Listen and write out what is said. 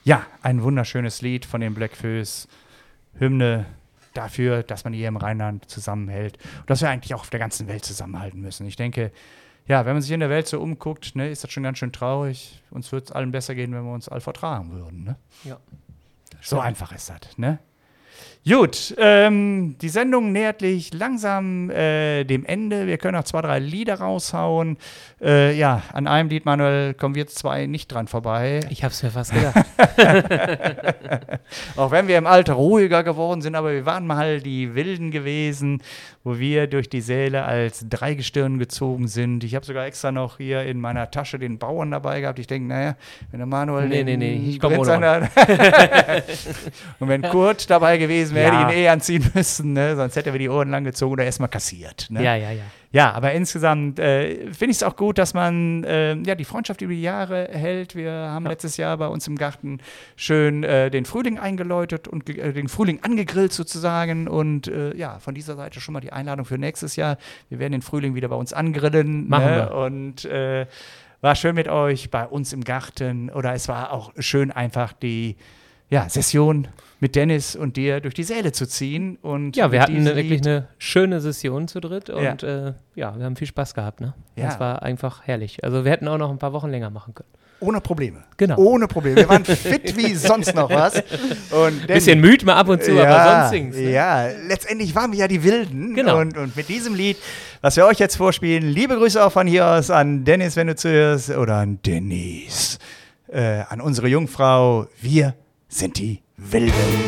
Ja, ein wunderschönes Lied von den Bläckfüß. Hymne dafür, dass man hier im Rheinland zusammenhält und dass wir eigentlich auch auf der ganzen Welt zusammenhalten müssen. Ich denke, ja, wenn man sich in der Welt so umguckt, ne, ist das schon ganz schön traurig. Uns würde es allen besser gehen, wenn wir uns all vertragen würden. Ne? Ja. So einfach ist das, ne? Gut, die Sendung nähert sich langsam dem Ende. Wir können noch 2, 3 Lieder raushauen. Ja, an einem Lied, Manuel, kommen wir 2 nicht dran vorbei. Ich hab's mir fast gedacht. Auch wenn wir im Alter ruhiger geworden sind, aber wir waren mal die Wilden gewesen, wo wir durch die Säle als Dreigestirn gezogen sind. Ich habe sogar extra noch hier in meiner Tasche den Bauern dabei gehabt. Ich denke, naja, wenn der Manuel Nee, ich komme ohne. Und wenn Kurt dabei gewesen wäre, hätte ich ihn anziehen müssen, ne? Sonst hätte er die Ohren lang gezogen oder erstmal kassiert. Ne? Ja. Ja, aber insgesamt finde ich es auch gut, dass man die Freundschaft über die Jahre hält. Wir haben letztes Jahr bei uns im Garten schön den Frühling eingeläutet und den Frühling angegrillt sozusagen. Und von dieser Seite schon mal die Einladung für nächstes Jahr. Wir werden den Frühling wieder bei uns angrillen. Machen ne? wir. Und war schön mit euch bei uns im Garten. Oder es war auch schön einfach die Session mit Dennis und dir durch die Säle zu ziehen. Und Ja, wir hatten diesem wirklich Lied- eine schöne Session zu dritt und wir haben viel Spaß gehabt. Ne? Ja. Das war einfach herrlich. Also wir hätten auch noch ein paar Wochen länger machen können. Ohne Probleme. Genau. Ohne Probleme. Wir waren fit wie sonst noch was. Und Bisschen müde mal ab und zu, aber sonst sing's. Ne? Ja, letztendlich waren wir ja die Wilden. Genau. Und mit diesem Lied, was wir euch jetzt vorspielen, liebe Grüße auch von hier aus an Dennis, wenn du zuhörst, oder an Denise, an unsere Jungfrau. Wir sind die Wilden.